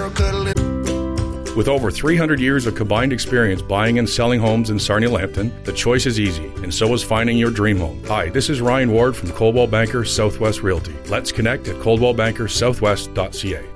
girl cuddling. With over 300 years of combined experience buying and selling homes in Sarnia-Lambton, the choice is easy, and so is finding your dream home. Hi, this is Ryan Ward from Coldwell Banker Southwest Realty. Let's connect at coldwellbankersouthwest.ca.